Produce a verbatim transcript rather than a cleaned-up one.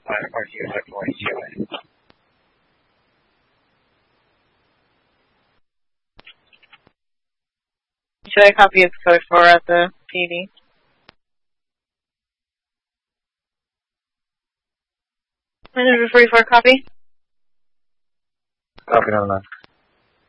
R T O type four H G O A. Should I copy its code for at the P D? Manager forty-four, copy. Copy, never mind.